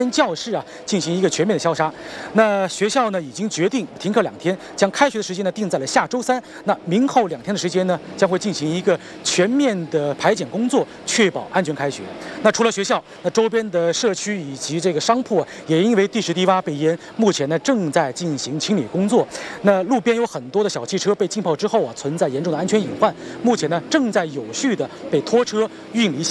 教室进行一个全面的消杀。那学校呢已经决定停课2天，将开学的时间呢定在了下周3。那明后2天的时间呢将会进行一个全面的排检工作，确保安全开学。那除了学校，那周边的社区以及这个商铺也因为地势低洼被淹，目前呢正在进行清理工作。那路边有很多的小汽车被浸泡之后存在严重的安全隐患，目前呢正在有序的被拖车运离。